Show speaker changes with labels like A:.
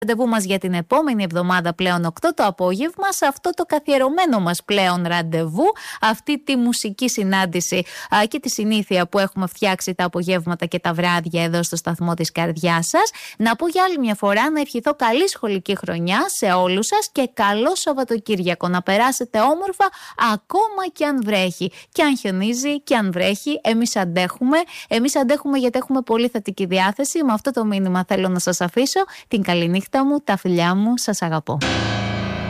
A: Ραντεβού μας για την επόμενη εβδομάδα πλέον 8 το απόγευμα, σε αυτό το καθιερωμένο μας πλέον ραντεβού, αυτή τη μουσική συνάντηση και τη συνήθεια που έχουμε φτιάξει τα απογεύματα και τα βράδια εδώ στο σταθμό της καρδιάς σας. Να πω για άλλη μια φορά να ευχηθώ καλή σχολική χρονιά σε όλους σας και καλό Σαββατοκύριακο. Να περάσετε όμορφα ακόμα και αν βρέχει. Και αν χιονίζει και αν βρέχει, εμείς αντέχουμε. Εμείς αντέχουμε γιατί έχουμε πολύ θετική διάθεση. Με αυτό το μήνυμα θέλω να σας αφήσω. Την καληνύχτα μου, τα φιλιά μου, σας αγαπώ.